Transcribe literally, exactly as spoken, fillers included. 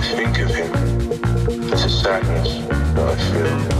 think of him, it's a sadness that I feel.